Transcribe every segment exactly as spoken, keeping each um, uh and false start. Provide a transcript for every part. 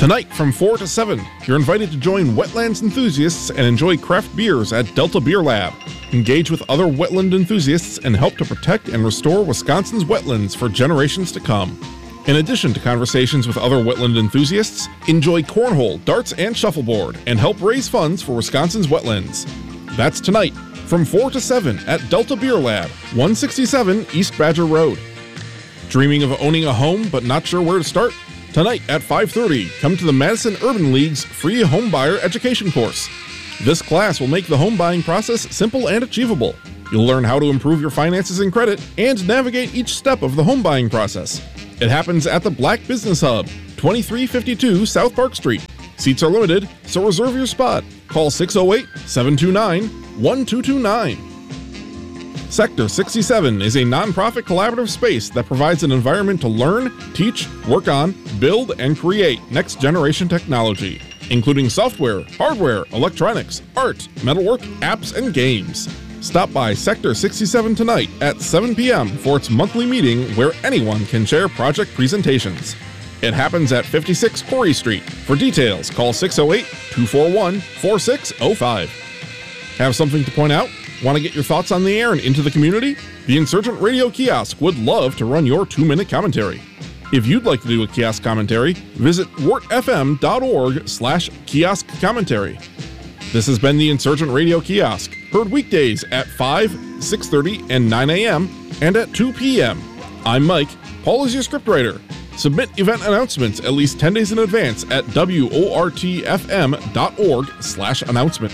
Tonight from four to seven, you're invited to join wetlands enthusiasts and enjoy craft beers at Delta Beer Lab. Engage with other wetland enthusiasts and help to protect and restore Wisconsin's wetlands for generations to come. In addition to conversations with other wetland enthusiasts, enjoy cornhole, darts, and shuffleboard, and help raise funds for Wisconsin's wetlands. That's tonight from four to seven at Delta Beer Lab, one sixty-seven East Badger Road. Dreaming of owning a home but not sure where to start? Tonight at five thirty, come to the Madison Urban League's free homebuyer education course. This class will make the home buying process simple and achievable. You'll learn how to improve your finances and credit and navigate each step of the home buying process. It happens at the Black Business Hub, twenty-three fifty-two South Park Street. Seats are limited, so reserve your spot. Call six oh eight, seven two nine, one two two nine. Sector sixty-seven is a nonprofit collaborative space that provides an environment to learn, teach, work on, build, and create next-generation technology, including software, hardware, electronics, art, metalwork, apps, and games. Stop by Sector sixty-seven tonight at seven p.m. for its monthly meeting where anyone can share project presentations. It happens at fifty-six Corey Street. For details, call six oh eight, two four one, four six oh five. Have something to point out? Want to get your thoughts on the air and into the community? The Insurgent Radio Kiosk would love to run your two-minute commentary. If you'd like to do a kiosk commentary, visit wartfm.org slash kiosk commentary. This has been the Insurgent Radio Kiosk, heard weekdays at five, six thirty, and nine a.m., and at two p.m. I'm Mike. Paul is your scriptwriter. Submit event announcements at least ten days in advance at wortfm.org slash announcement.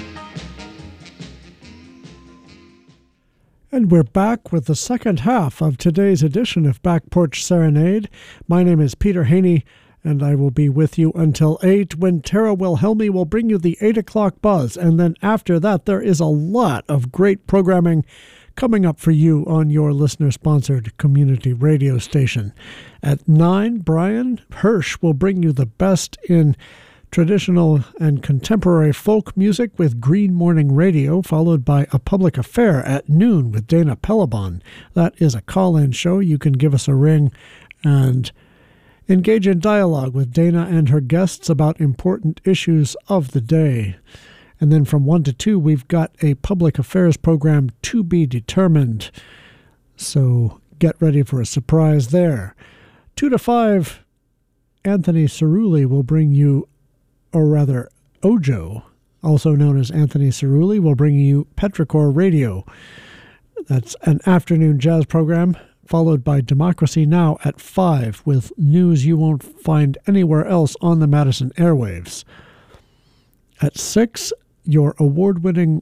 And we're back with the second half of today's edition of Back Porch Serenade. My name is Peter Haney, and I will be with you until eight, when Tara Wilhelmi will bring you the eight o'clock buzz. And then after that, there is a lot of great programming coming up for you on your listener-sponsored community radio station. At nine, Brian Hirsch will bring you the best in traditional and contemporary folk music with Green Morning Radio, followed by A Public Affair at noon with Dana Pellebon. That is a call-in show. You can give us a ring and engage in dialogue with Dana and her guests about important issues of the day. And then from one to two, we've got a public affairs program to be determined. So get ready for a surprise there. two to five, Anthony Cerulli will bring you, or rather, Ojo, also known as Anthony Cerulli, will bring you Petrichor Radio. That's an afternoon jazz program, followed by Democracy Now! At five, with news you won't find anywhere else on the Madison airwaves. At six, your award-winning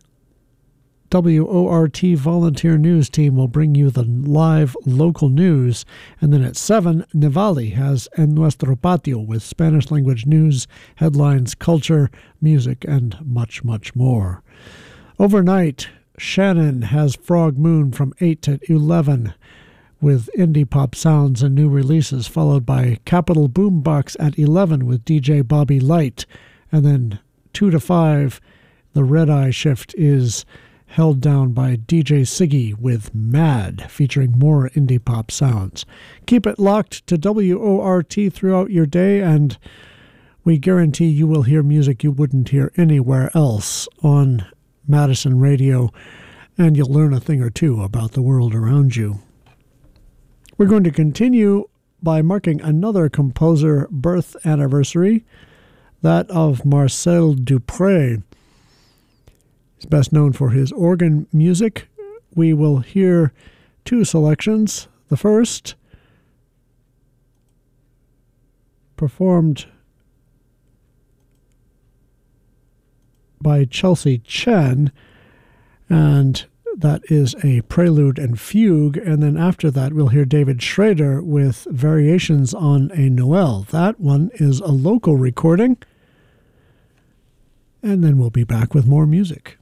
W O R T volunteer news team will bring you the live local news. And then at seven, Nivali has En Nuestro Patio with Spanish-language news, headlines, culture, music, and much, much more. Overnight, Shannon has Frog Moon from eight to eleven with indie pop sounds and new releases, followed by Capital Boombox at eleven with D J Bobby Light. And then two to five, the Red Eye shift is held down by D J Siggy with Mad, featuring more indie pop sounds. Keep it locked to W O R T throughout your day, and we guarantee you will hear music you wouldn't hear anywhere else on Madison Radio, and you'll learn a thing or two about the world around you. We're going to continue by marking another composer birth anniversary, that of Marcel Dupré. He's best known for his organ music. We will hear two selections. The first, performed by Chelsea Chen, and that is a prelude and fugue. And then after that, we'll hear David Schrader with Variations on a Noel. That one is a local recording. And then we'll be back with more music.